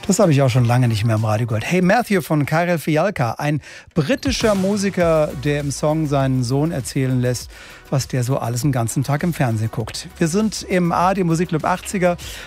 Das habe ich auch schon lange nicht mehr im Radio gehört. Hey Matthew von Karel Fialka, ein britischer Musiker, der im Song seinen Sohn erzählen lässt, was der so alles den ganzen Tag im Fernsehen guckt. Wir sind im ARD Musikclub 80er